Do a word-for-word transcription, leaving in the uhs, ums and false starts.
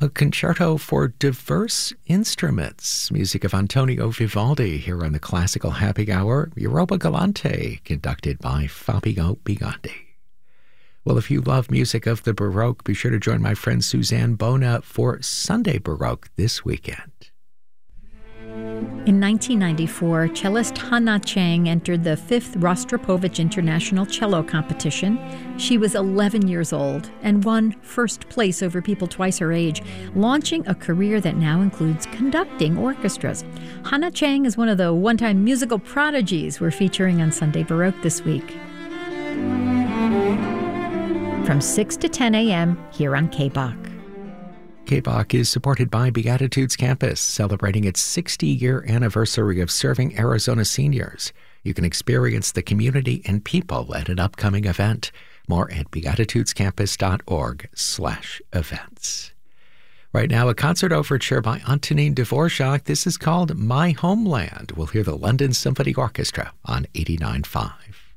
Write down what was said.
A concerto for diverse instruments. Music of Antonio Vivaldi here on the Classical Happy Hour. Europa Galante, conducted by Fabio Bigatti. Well, if you love music of the Baroque, be sure to join my friend Suzanne Bona for Sunday Baroque this weekend. In nineteen ninety-four, cellist Hannah Chang entered the fifth Rostropovich International Cello Competition. She was eleven years old and won first place over people twice her age, launching a career that now includes conducting orchestras. Hannah Chang is one of the one-time musical prodigies we're featuring on Sunday Baroque this week. From six to ten a.m. here on K B O C. K B O C is supported by Beatitudes Campus, celebrating its sixty-year anniversary of serving Arizona seniors. You can experience the community and people at an upcoming event. More at beatitudescampus.org slash events. Right now, a concert overture by Antonin Dvorak. This is called My Homeland. We'll hear the London Symphony Orchestra on eighty-nine point five.